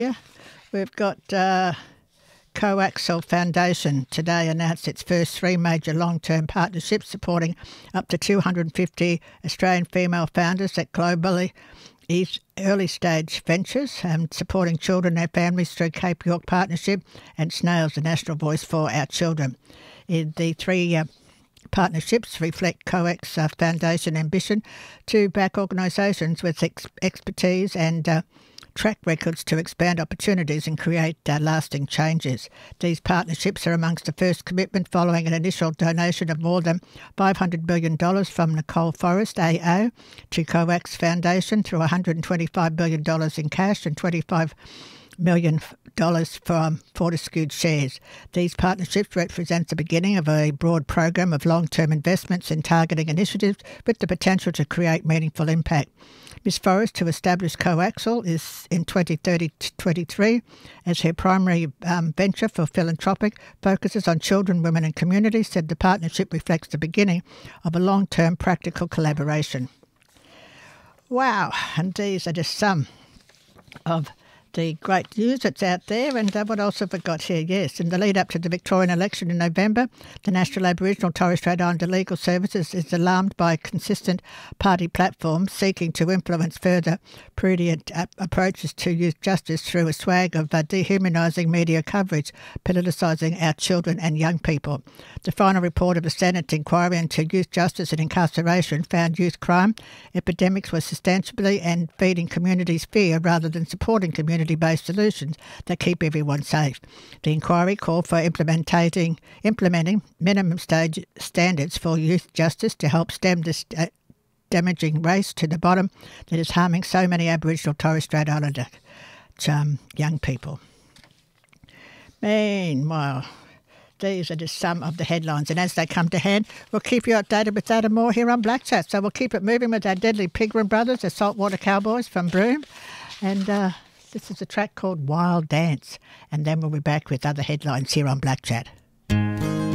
Yeah, we've got Coaxel Foundation today announced its first three major long-term partnerships supporting up to 250 Australian female founders at globally early-stage ventures and supporting children and their families through Cape York Partnership and Snails, the national voice for our children. The three partnerships reflect COAX Foundation ambition to back organisations with expertise and track records to expand opportunities and create lasting changes. These partnerships are amongst the first commitment following an initial donation of more than $500 million from Nicole Forrest AO to COAX Foundation through $125 billion in cash and $25 million from Fortescue shares. These partnerships represent the beginning of a broad program of long-term investments in targeting initiatives with the potential to create meaningful impact. Ms Forrest, who established Coaxel is in 2023 as her primary venture for philanthropic, focuses on children, women and communities, said the partnership reflects the beginning of a long-term practical collaboration. Wow, and these are just some of the great news that's out there. And what else have we got here? Yes, in the lead up to the Victorian election in November, the National Aboriginal Torres Strait Islander Legal Services is alarmed by consistent party platforms seeking to influence further prudent approaches to youth justice through a swag of dehumanising media coverage, politicising our children and young people. The final report of the Senate inquiry into youth justice and incarceration found youth crime epidemics were substantially and feeding communities fear rather than supporting community-based solutions that keep everyone safe. The inquiry called for implementing minimum standards for youth justice to help stem this damaging race to the bottom that is harming so many Aboriginal Torres Strait Islander young people. Meanwhile, these are just some of the headlines, and as they come to hand, we'll keep you updated with that and more here on Black Chat. So we'll keep it moving with our Deadly Pigrin brothers, the Saltwater Cowboys from Broome, and this is a track called Wild Dance, and then we'll be back with other headlines here on Black Chat.